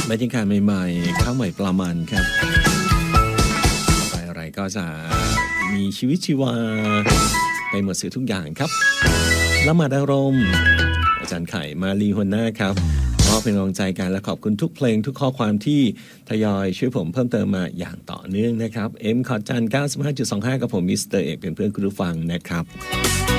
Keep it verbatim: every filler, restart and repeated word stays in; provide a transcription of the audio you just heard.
บรรยากาศใหม่ๆข้าวใหม่ปลามันครับไปอะไรก็จะมีชีวิตชีวาไปหมดสื่อทุกอย่างครับละหมาดอารมณ์อาจารย์ไข่มาลีหัวหน้าครับมอบเป็นกำลังใจกันและขอบคุณทุกเพลงทุกข้อความที่ทยอยช่วยผมเพิ่มเติมมาอย่างต่อเนื่องนะครับเอ็มขอจัน เก้าสิบห้าจุดสองห้า กับผมมิสเตอร์เอกเป็นเพื่อนคุณผู้ฟังนะครับ